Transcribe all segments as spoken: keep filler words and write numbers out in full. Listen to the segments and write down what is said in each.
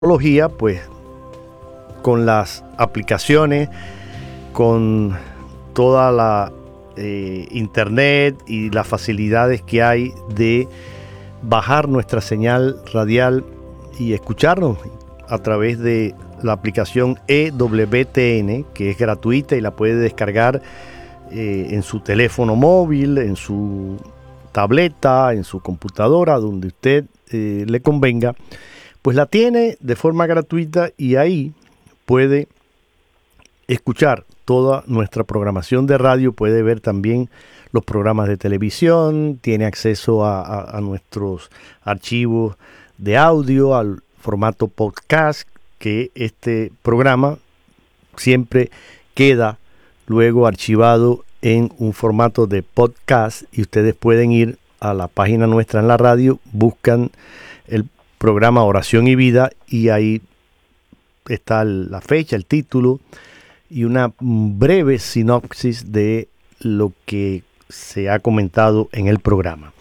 tecnología, pues con las aplicaciones, con toda la eh, internet y las facilidades que hay de bajar nuestra señal radial y escucharnos a través de la aplicación E W T N, que es gratuita y la puede descargar eh, en su teléfono móvil, en su tableta, en su computadora, donde usted eh, le convenga. Pues la tiene de forma gratuita y ahí puede escuchar toda nuestra programación de radio, puede ver también los programas de televisión, tiene acceso a, a, a nuestros archivos de audio, al formato podcast, que este programa siempre queda luego archivado en un formato de podcast y ustedes pueden ir a la página nuestra en la radio, buscan el programa Oración y Vida y ahí está la fecha, el título y una breve sinopsis de lo que se ha comentado en el programa.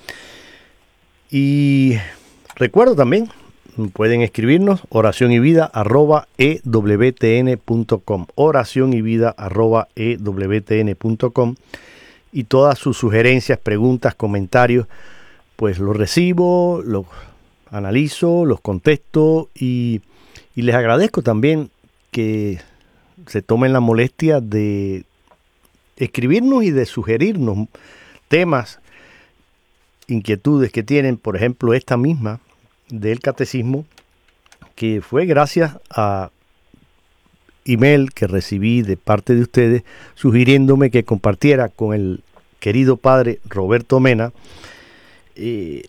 Y recuerdo también, pueden escribirnos oración y vida arroba e w t n punto com, oración y vida arroba e w t n punto com, y todas sus sugerencias, preguntas, comentarios, pues los recibo, los analizo, los contesto y, y les agradezco también que se tomen la molestia de escribirnos y de sugerirnos temas, inquietudes que tienen, por ejemplo, esta misma del catecismo, que fue gracias a email que recibí de parte de ustedes, sugiriéndome que compartiera con el querido padre Roberto Mena eh,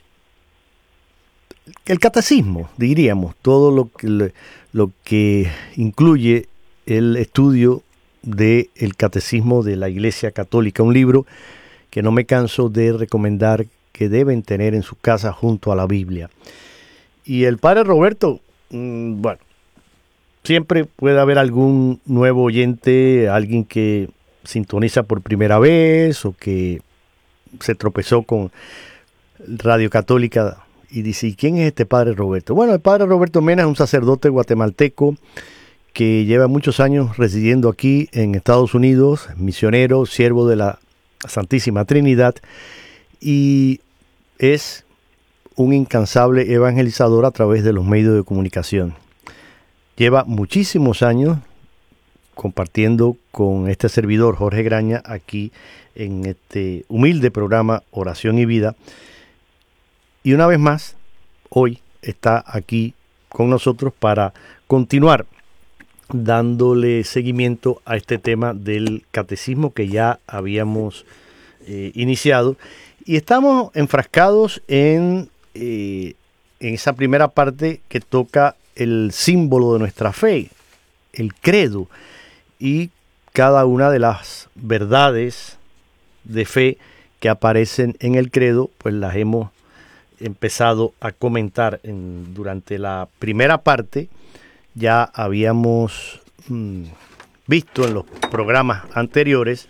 el catecismo, diríamos, todo lo que, lo que incluye el estudio del catecismo de la Iglesia Católica, un libro que no me canso de recomendar que deben tener en su casa junto a la Biblia. Y el padre Roberto, mmm, bueno, siempre puede haber algún nuevo oyente, alguien que sintoniza por primera vez o que se tropezó con Radio Católica y dice, ¿y quién es este padre Roberto? Bueno, el padre Roberto Mena es un sacerdote guatemalteco que lleva muchos años residiendo aquí en Estados Unidos, misionero, siervo de la Santísima Trinidad, y es un incansable evangelizador a través de los medios de comunicación. Lleva muchísimos años compartiendo con este servidor, Jorge Graña, aquí en este humilde programa Oración y Vida. Y una vez más, hoy está aquí con nosotros para continuar dándole seguimiento a este tema del catecismo que ya habíamos eh, iniciado. Y estamos enfrascados en, eh, en esa primera parte que toca el símbolo de nuestra fe, el credo, y cada una de las verdades de fe que aparecen en el credo, pues las hemos empezado a comentar en, durante la primera parte. Ya habíamos mmm, visto en los programas anteriores: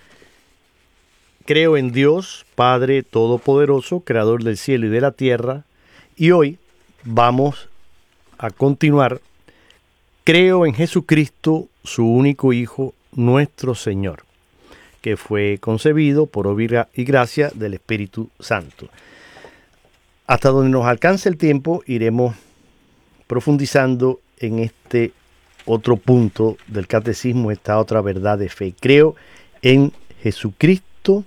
creo en Dios, Padre Todopoderoso, Creador del cielo y de la tierra. Y hoy vamos a continuar: creo en Jesucristo, su único Hijo, nuestro Señor, que fue concebido por obra y gracia del Espíritu Santo. Hasta donde nos alcance el tiempo, iremos profundizando en este otro punto del catecismo, esta otra verdad de fe. Creo en Jesucristo,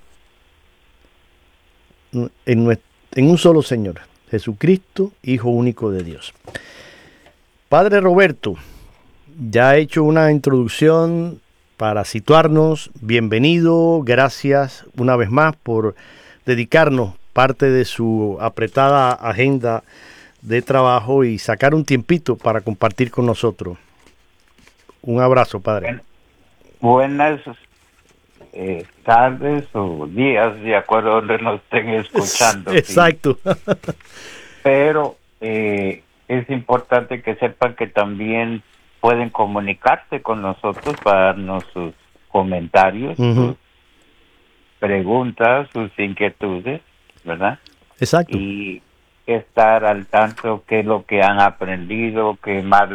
en, nuestro, en un solo Señor, Jesucristo, Hijo único de Dios. Padre Roberto, ya he hecho una introducción para situarnos. Bienvenido, gracias una vez más por dedicarnos parte de su apretada agenda de trabajo y sacar un tiempito para compartir con nosotros. Un abrazo, padre. Buenas eh, tardes o días, de acuerdo a donde nos estén escuchando. Exacto. ¿Sí? Pero eh, es importante que sepan que también pueden comunicarse con nosotros para darnos sus comentarios, uh-huh. sus preguntas, sus inquietudes, ¿verdad? Exacto. Y que estar al tanto qué es lo que han aprendido, qué más